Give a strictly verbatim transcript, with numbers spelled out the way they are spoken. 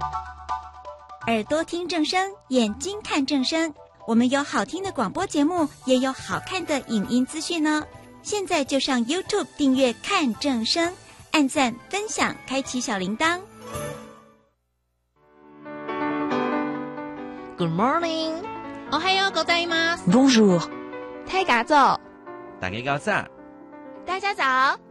耳朵听正声，眼睛看正声。我们有好听的广播节目，也有好看的影音资讯呢。现在就上 YouTube 订阅看正声，按赞分享，开启小铃铛。 Good morning， おはようございます。 Bonjour， 太嘎早， 大家早。 大家早。